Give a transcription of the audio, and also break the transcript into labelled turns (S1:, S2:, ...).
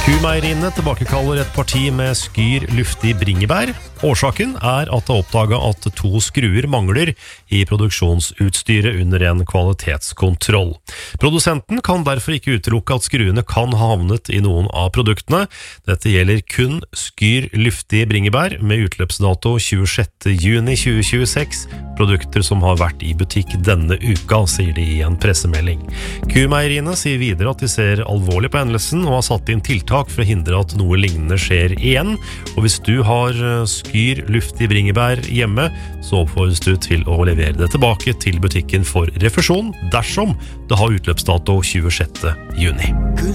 S1: Q-meieriene tilbakekaller et parti med Skyr luftig bringebær. Årsaken at det er oppdaget at 2 skruer mangler i produksjonsutstyret under en kvalitetskontroll. Produsenten kan derfor ikke utelukke at skruene kan ha havnet i noen av produktene. Dette gjelder kun Skyr luftig bringebær med utløpsdato 26. juni 2026, produkter som har vært i butikk denne uka, sier de i en pressemelding. Q-meieriene sier videre at de ser alvorlig på hendelsen og har satt inn tiltak for å hindre at noe lignende skjer igjen. Og hvis du har Skyr luftig bringebær hjemme, så oppfordres du til å levere det tilbake til butikken for refusjon dersom det har utløpsdato 26. juni.